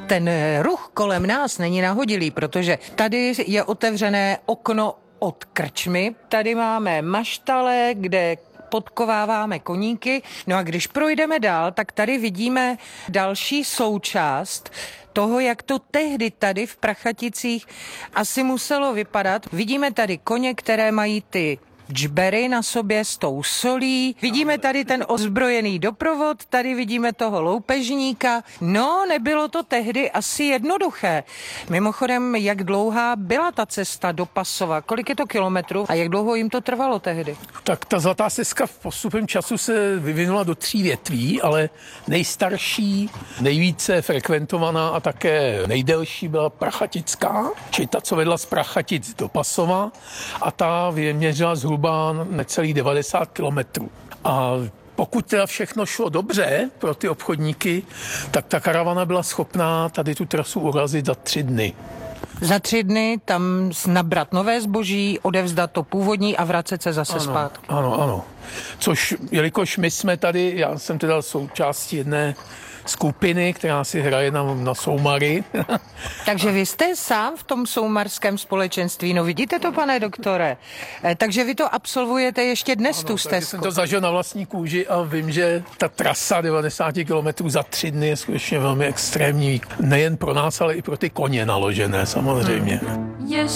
ten ruch kolem nás není nahodilý, protože tady je otevřené okno od krčmy, tady máme maštale, kde podkováváme koníky. No a když projdeme dál, tak tady vidíme další součást toho, jak to tehdy tady v Prachaticích asi muselo vypadat. Vidíme tady koně, které mají ty džbery na sobě s tou solí. Vidíme tady ten ozbrojený doprovod, tady vidíme toho loupežníka. No, nebylo to tehdy asi jednoduché. Mimochodem, jak dlouhá byla ta cesta do Pasova? Kolik je to kilometrů a jak dlouho jim to trvalo tehdy? Tak ta Zlatá stezka v postupem času se vyvinula do 3 větví, ale nejstarší, nejvíce frekventovaná a také nejdelší byla Prachatická, či ta, co vedla z Prachatic do Pasova, a ta vyměřila zhruba necelých 90 kilometrů. A pokud teda všechno šlo dobře pro ty obchodníky, tak ta karavana byla schopná tady tu trasu urazit za 3 dny. Za 3 dny tam nabrat nové zboží, odevzdat to původní a vracet se zase zpátky. Ano. Což, jelikož my jsme tady, já jsem teda součástí jedné skupiny, která si hraje na soumary. Takže vy jste sám v tom soumarském společenství, no vidíte to, pane doktore? Takže vy to absolvujete ještě dnes, tu stezku. Jsem to zažil na vlastní kůži a vím, že ta trasa 90 kilometrů za 3 dny je skutečně velmi extrémní. Nejen pro nás, ale i pro ty koně naložené samozřejmě.